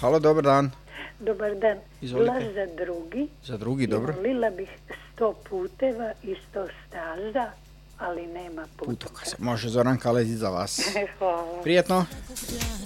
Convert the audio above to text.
Halo, dobar dan. Dobar dan. Izvolite. Glas Za drugi, dobro. Volila bih 100 puteva i 100 staza, ali nema putokaza. Može Zoran Kalezi za vas. Hvala. Prijetno.